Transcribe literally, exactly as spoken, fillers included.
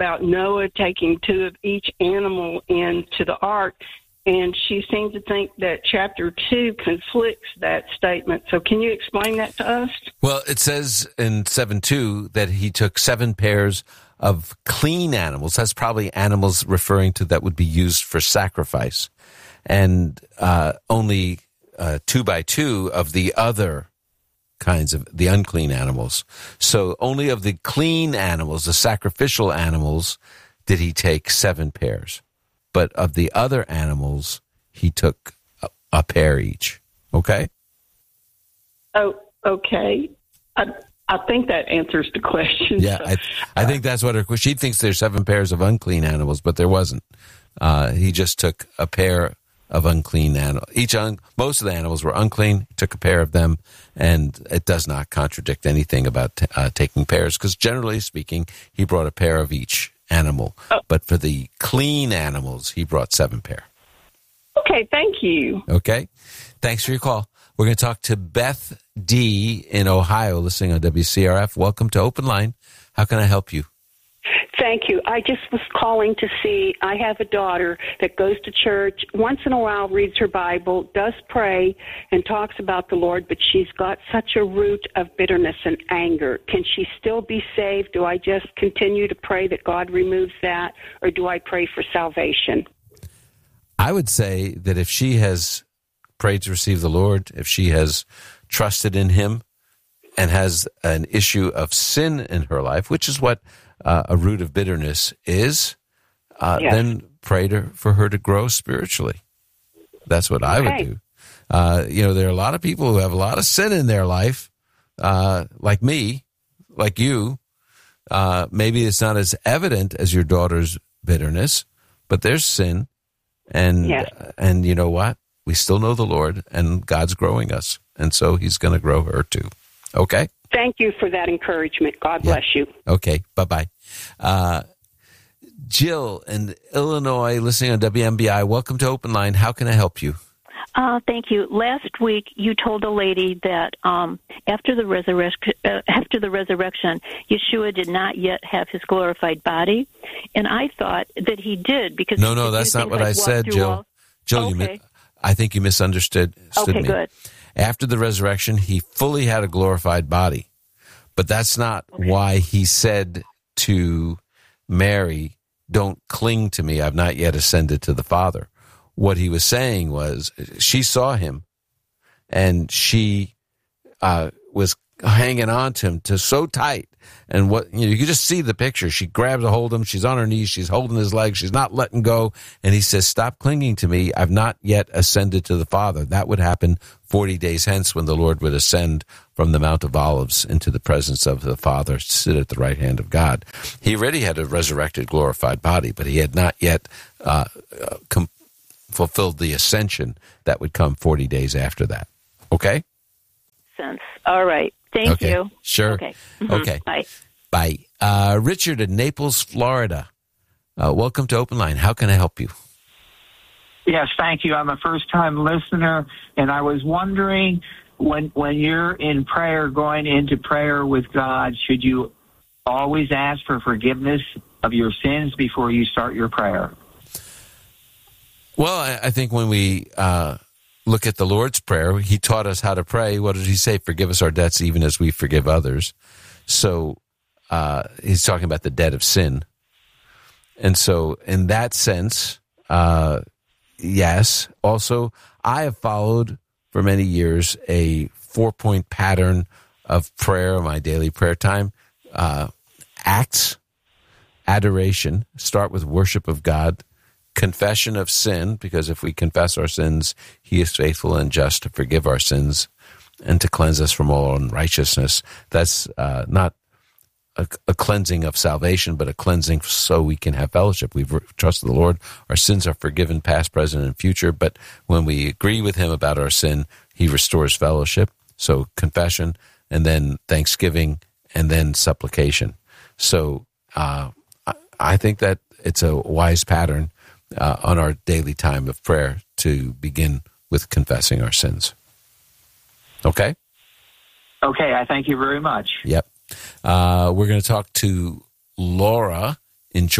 about Noah taking two of each animal into the ark, and she seemed to think that chapter two conflicts that statement. So can you explain that to us? Well, it says in seven two that he took seven pairs of clean animals. That's probably animals referring to that would be used for sacrifice. And uh, only uh, two by two of the other kinds of the unclean animals. So only of the clean animals, the sacrificial animals, did he take seven pairs. But of the other animals, he took a, a pair each. Okay? Oh, okay. I, I think that answers the question. Yeah, so, I, I think that's what her, she thinks there's seven pairs of unclean animals, but there wasn't. Uh, he just took a pair of unclean animals. Each un, most of the animals were unclean. He took a pair of them, and it does not contradict anything about t- uh, taking pairs, because generally speaking, he brought a pair of each animal. Oh. But for the clean animals, he brought seven pair. Okay, thank you. Okay, thanks for your call. We're going to talk to Beth D. in Ohio, listening on W C R F. Welcome to Open Line. How can I help you? Thank you. I just was calling to see, I have a daughter that goes to church, once in a while reads her Bible, does pray, and talks about the Lord, but she's got such a root of bitterness and anger. Can she still be saved? Do I just continue to pray that God removes that, or do I pray for salvation? I would say that if she has prayed to receive the Lord, if she has trusted in Him and has an issue of sin in her life, which is what Uh, a root of bitterness is, uh, yes. then pray to, for her to grow spiritually. That's what I okay. would do. Uh, you know, there are a lot of people who have a lot of sin in their life, uh, like me, like you. Uh, maybe it's not as evident as your daughter's bitterness, but there's sin. And, yes. uh, and you know what? We still know the Lord, and God's growing us. And so He's going to grow her too. Okay? Thank you for that encouragement. God yeah. bless you. Okay, bye-bye. Uh, Jill in Illinois, listening on W M B I. Welcome to Open Line. How can I help you? Uh, thank you. Last week, you told a lady that um, after the resurrection, uh, after the resurrection, Yeshua did not yet have his glorified body, and I thought that he did because no, no, that's not what like I said, Jill. All... Jill, okay. you mi- I think you misunderstood okay, me. Good. After the resurrection, he fully had a glorified body. But that's not okay. why he said to Mary, don't cling to me, I've not yet ascended to the Father. What he was saying was, she saw him, and she uh, was hanging on to him to so tight. And what you know, you could just see the picture. She grabs a hold of him. She's on her knees. She's holding his legs. She's not letting go. And he says, stop clinging to me. I've not yet ascended to the Father. That would happen forty days hence when the Lord would ascend from the Mount of Olives into the presence of the Father, sit at the right hand of God. He already had a resurrected, glorified body, but he had not yet uh, uh, com- fulfilled the ascension that would come forty days after that. Okay? Sense. All right. Thank okay. you. Sure. Okay. Mm-hmm. Okay. Bye. Bye. Uh, Richard in Naples, Florida. Uh, welcome to Open Line. How can I help you? Yes, thank you. I'm a first-time listener, and I was wondering, when when you're in prayer, going into prayer with God, should you always ask for forgiveness of your sins before you start your prayer? Well, I, I think when we uh, look at the Lord's Prayer, He taught us how to pray. What did He say? Forgive us our debts even as we forgive others. So uh, He's talking about the debt of sin. And so in that sense, uh, yes. Also, I have followed for many years a four-point pattern of prayer, my daily prayer time. Uh, acts, adoration, start with worship of God, confession of sin, because if we confess our sins, He is faithful and just to forgive our sins and to cleanse us from all unrighteousness. That's uh, not a, a cleansing of salvation, but a cleansing so we can have fellowship. We've trusted the Lord. Our sins are forgiven, past, present, and future. But when we agree with Him about our sin, He restores fellowship. So confession, and then thanksgiving, and then supplication. So uh, I think that it's a wise pattern uh, on our daily time of prayer to begin with confessing our sins. Okay? Okay, I thank you very much. Yep. Uh, we're going to talk to Laura enjoy